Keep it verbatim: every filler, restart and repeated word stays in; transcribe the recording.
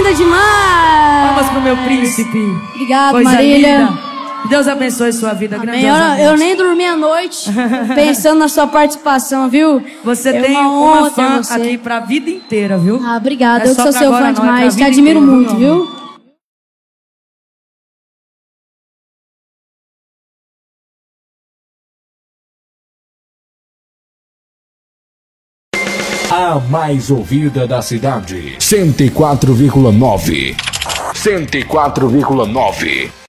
linda demais! Palmas pro meu príncipe. Obrigado, Coisa Marília. linda. Deus abençoe sua vida. Amém. Eu, eu nem dormi a noite pensando na sua participação, viu? Você é tem uma, uma honra fã você. aqui pra vida inteira, viu? Ah, obrigada. É eu que só sou pra seu agora fã não, é pra demais. Te vida admiro inteira, muito, viu, viu? A mais ouvida da cidade. cento e quatro vírgula nove. cento e quatro vírgula nove.